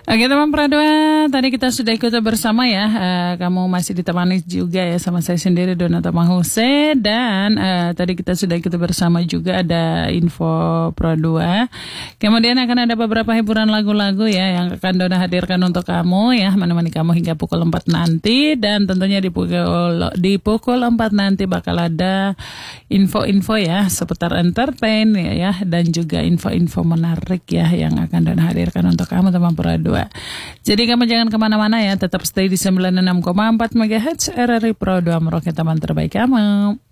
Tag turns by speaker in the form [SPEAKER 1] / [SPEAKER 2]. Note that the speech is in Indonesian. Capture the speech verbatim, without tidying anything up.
[SPEAKER 1] Oke teman Pradua, tadi kita sudah ikut bersama ya. Uh, kamu masih ditemani juga ya sama saya sendiri Donata Mahuse. Dan uh, tadi kita sudah ikut bersama juga ada info Pradua. Kemudian akan ada beberapa hiburan lagu-lagu ya yang akan Dona hadirkan untuk kamu ya, menemani kamu hingga pukul empat nanti. Dan tentunya di pukul, di pukul empat nanti bakal ada info-info ya seputar entertain ya, ya dan juga info-info menarik ya yang akan Dona hadirkan untuk kamu teman Pradua. Jadi kamu jangan kemana-mana ya, tetap stay di sembilan puluh enam koma empat megahertz R R I Pro dua, meroket teman terbaik kamu.